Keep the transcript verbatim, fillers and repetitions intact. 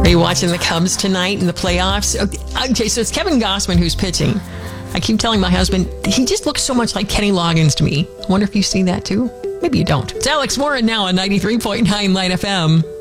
Are you watching the Cubs tonight in the playoffs? Okay, so it's Kevin Gossman who's pitching. I keep telling my husband, he just looks so much like Kenny Loggins to me. I wonder if you see that too. Maybe you don't. It's Alex Warren now on ninety-three point nine Light F M.